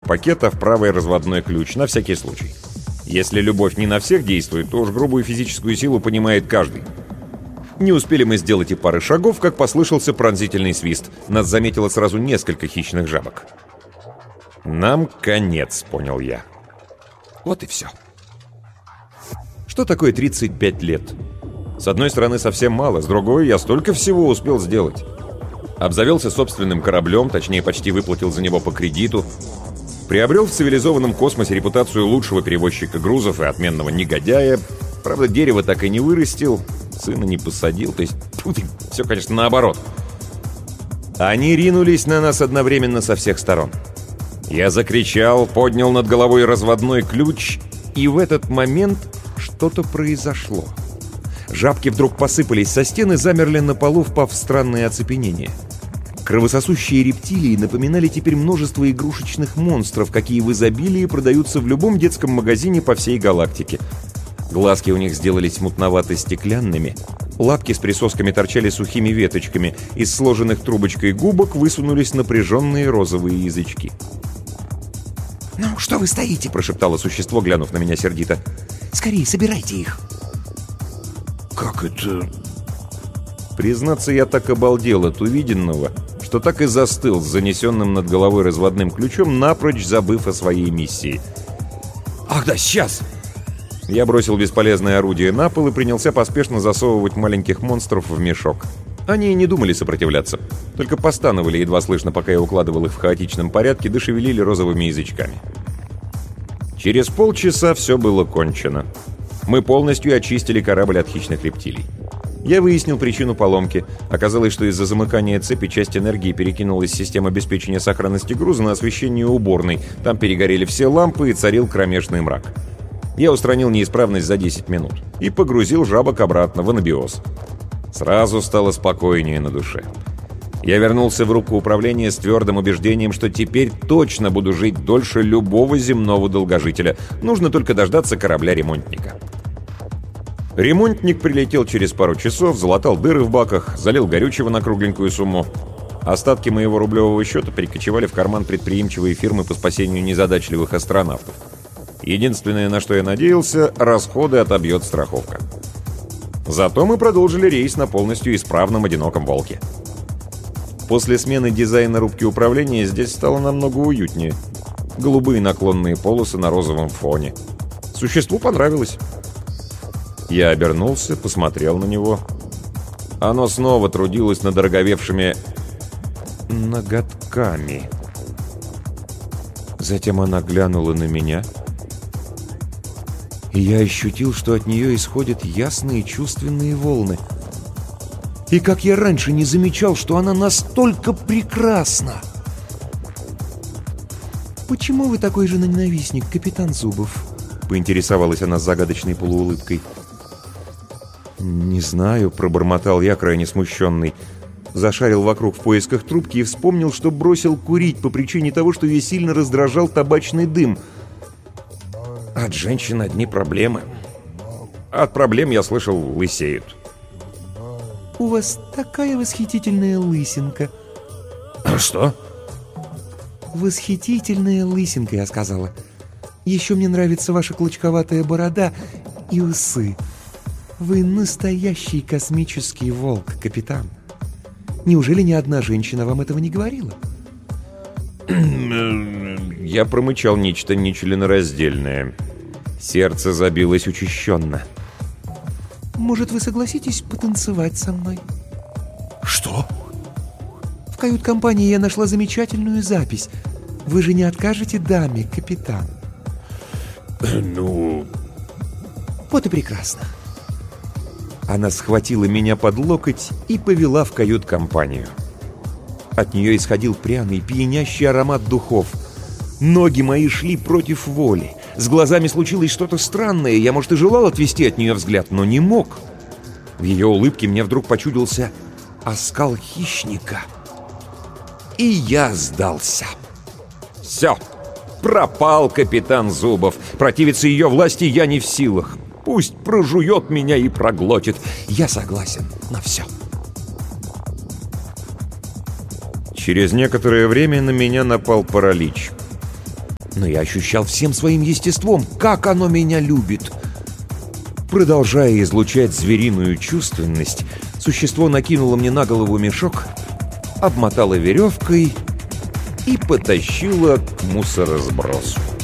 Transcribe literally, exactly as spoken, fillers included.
пакет, а в правый разводной ключ, на всякий случай. Если любовь не на всех действует, то уж грубую физическую силу понимает каждый. Не успели мы сделать и пары шагов, как послышался пронзительный свист. Нас заметило сразу несколько хищных жабок. «Нам конец», — понял я. Вот и все. Что такое тридцать пять лет? С одной стороны, совсем мало, с другой, я столько всего успел сделать. Обзавелся собственным кораблем, точнее, почти выплатил за него по кредиту. Приобрел в цивилизованном космосе репутацию лучшего перевозчика грузов и отменного негодяя. Правда, дерево так и не вырастил, сына не посадил, то есть, фу ты, все, конечно, наоборот. Они ринулись на нас одновременно со всех сторон. Я закричал, поднял над головой разводной ключ, и в этот момент что-то произошло. Жабки вдруг посыпались со стены, замерли на полу, впав в странное оцепенение. Кровососущие рептилии напоминали теперь множество игрушечных монстров, какие в изобилии продаются в любом детском магазине по всей галактике. Глазки у них сделались мутновато-стеклянными, лапки с присосками торчали сухими веточками, из сложенных трубочкой губок высунулись напряженные розовые язычки. «Ну, что вы стоите?» – прошептало существо, глянув на меня сердито. «Скорее, собирайте их!» «Как это?» Признаться, я так обалдел от увиденного, что так и застыл с занесенным над головой разводным ключом, напрочь забыв о своей миссии. «Ах да, сейчас!» Я бросил бесполезное орудие на пол и принялся поспешно засовывать маленьких монстров в мешок. Они и не думали сопротивляться, только постановали едва слышно, пока я укладывал их в хаотичном порядке, да шевелили розовыми язычками. Через полчаса все было кончено. Мы полностью очистили корабль от хищных рептилий. Я выяснил причину поломки. Оказалось, что из-за замыкания цепи часть энергии перекинулась с системы обеспечения сохранности груза на освещение уборной. Там перегорели все лампы и царил кромешный мрак. Я устранил неисправность за десять минут и погрузил жабок обратно в анабиоз. Сразу стало спокойнее на душе. Я вернулся в руку управления с твердым убеждением, что теперь точно буду жить дольше любого земного долгожителя. Нужно только дождаться корабля-ремонтника. Ремонтник прилетел через пару часов, залатал дыры в баках, залил горючего на кругленькую сумму. Остатки моего рублевого счета перекочевали в карман предприимчивой фирмы по спасению незадачливых астронавтов. Единственное, на что я надеялся, расходы отобьет страховка. Зато мы продолжили рейс на полностью исправном одиноком «Волке». После смены дизайна рубки управления здесь стало намного уютнее. Голубые наклонные полосы на розовом фоне. Существу понравилось. Я обернулся, посмотрел на него. Оно снова трудилось над ороговевшими ноготками. Затем она глянула на меня, и я ощутил, что от нее исходят ясные чувственные волны. И как я раньше не замечал, что она настолько прекрасна! «Почему вы такой же ненавистник, капитан Зубов?» — поинтересовалась она с загадочной полуулыбкой. «Не знаю», — пробормотал я, крайне смущенный. Зашарил вокруг в поисках трубки и вспомнил, что бросил курить по причине того, что ее сильно раздражал табачный дым. От женщин одни проблемы. От проблем, я слышал, лысеют. «У вас такая восхитительная лысинка». «Что?» «Восхитительная лысинка», я сказала. «Еще мне нравится ваша клочковатая борода и усы. Вы настоящий космический волк, капитан. Неужели ни одна женщина вам этого не говорила?» Я промычал нечто нечленораздельное. Сердце забилось учащенно. «Может, вы согласитесь потанцевать со мной?» «Что?» «В кают-компании я нашла замечательную запись. Вы же не откажете даме, капитан?» «Ну...» «Вот и прекрасно». Она схватила меня под локоть и повела в кают-компанию. От нее исходил пряный, пьянящий аромат духов. Ноги мои шли против воли. С глазами случилось что-то странное. Я, может, и желал отвести от нее взгляд, но не мог. В ее улыбке мне вдруг почудился оскал хищника. И я сдался. Все. Пропал капитан Зубов. Противиться ее власти я не в силах. Пусть прожует меня и проглотит. Я согласен на все. Через некоторое время на меня напал паралич. но я ощущал всем своим естеством, как оно меня любит. Продолжая излучать звериную чувственность, существо накинуло мне на голову мешок, обмотало веревкой и потащило к мусоросбросу.